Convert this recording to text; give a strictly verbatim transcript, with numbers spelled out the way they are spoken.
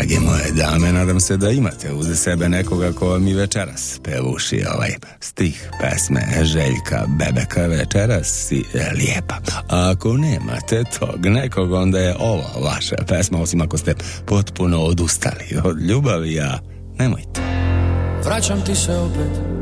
drage moje dame, nadam se da imate uz sebe nekoga ko vam i večeras pevuši ovaj stih pesme Željka Bebeka Večeras si lijepa. A ako nemate tog nekog, onda je ovo vaša pesma, osim ako ste potpuno odustali od ljubavi, a nemojte. Vraćam ti se opet